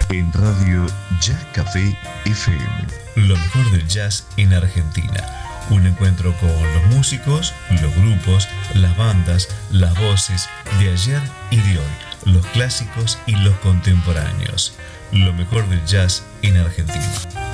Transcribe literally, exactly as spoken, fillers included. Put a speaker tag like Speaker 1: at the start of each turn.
Speaker 1: en Radio Jazz Café F M.
Speaker 2: Lo mejor del jazz en Argentina. Un encuentro con los músicos, los grupos, las bandas, las voces de ayer y de hoy, los clásicos y los contemporáneos. Lo mejor del jazz en Argentina.